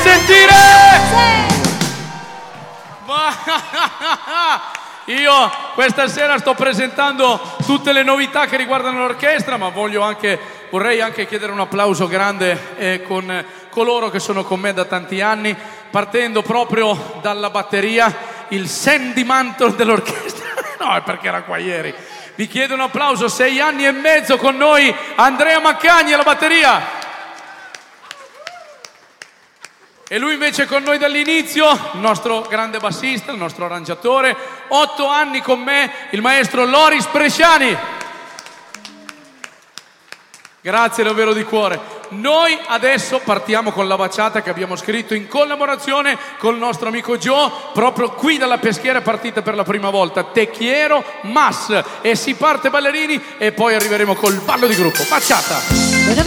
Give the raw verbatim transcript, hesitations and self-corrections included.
sentire? Sì. Io questa sera sto presentando tutte le novità che riguardano l'orchestra, ma voglio anche, vorrei anche chiedere un applauso grande eh, con coloro che sono con me da tanti anni, partendo proprio dalla batteria, il Sandy Mantle dell'orchestra. No, è perché era qua ieri. Vi chiedo un applauso, sei anni e mezzo con noi, Andrea Maccagni alla batteria. E lui invece con noi dall'inizio, il nostro grande bassista, il nostro arrangiatore, otto anni con me, il maestro Loris Presciani. Grazie davvero di cuore. Noi adesso partiamo con la baciata che abbiamo scritto in collaborazione col nostro amico Joe, proprio qui dalla Peschiera è partita per la prima volta, Te quiero más, e si parte ballerini e poi arriveremo col ballo di gruppo. Baciata!